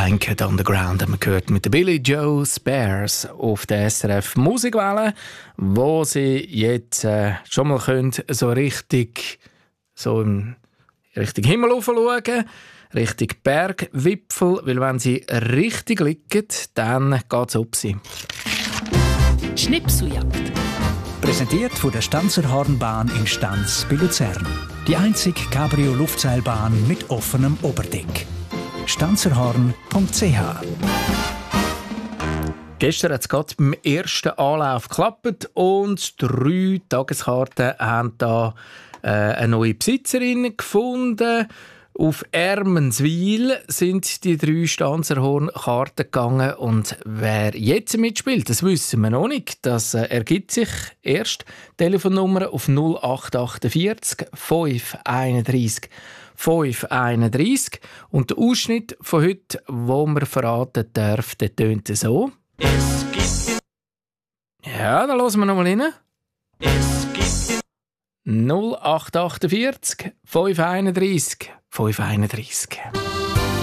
Blanket Underground haben wir gehört mit der Billy Joe Spears auf der SRF Musikwelle, wo sie jetzt schon mal können, so richtig so im Richtung Himmel schauen, Richtung Bergwipfel, weil wenn sie richtig liegen, dann geht es auf sie. Schnipseljagd. Präsentiert von der Stanzerhornbahn in Stanz bei Luzern. Die einzige Cabrio-Luftseilbahn mit offenem Oberdeck. stanzerhorn.ch. Gestern hat es gerade beim ersten Anlauf geklappt und 3 Tageskarten haben da eine neue Besitzerin gefunden. Auf Ermenswil sind die 3 Stanzerhorn-Karten gegangen und wer jetzt mitspielt, das wissen wir noch nicht. Das ergibt sich erst. Telefonnummer auf 0848 531 531 und der Ausschnitt von heute, wo wir verraten darf, der tönt so. Es gibt... Ja, dann hören wir noch mal rein. Es gibt... 0848 531 531.